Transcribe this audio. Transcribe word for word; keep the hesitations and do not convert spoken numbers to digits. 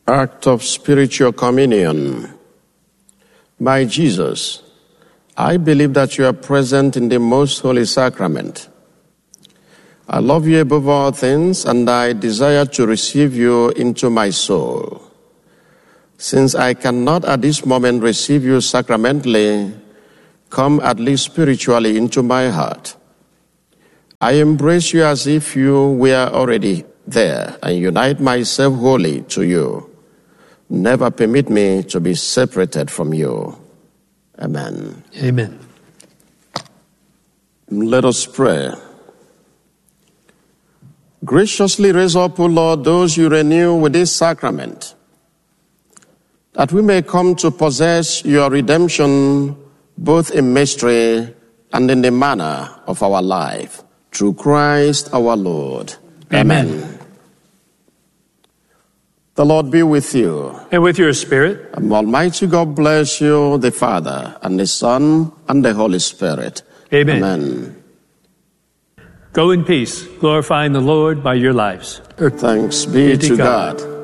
Act of spiritual communion. My Jesus, I believe that you are present in the most holy sacrament. I love you above all things, and I desire to receive you into my soul. Since I cannot at this moment receive you sacramentally, come at least spiritually into my heart. I embrace you as if you were already there and unite myself wholly to you. Never permit me to be separated from you. Amen. Amen. Let us pray. Graciously raise up, O Lord, those you renew with this sacrament, that we may come to possess your redemption both in mystery and in the manner of our life. Through Christ our Lord. Amen. Amen. The Lord be with you. And with your spirit. And Almighty God bless you, the Father, and the Son, and the Holy Spirit. Amen. Amen. Go in peace, glorifying the Lord by your lives. Thanks be, be to God. God.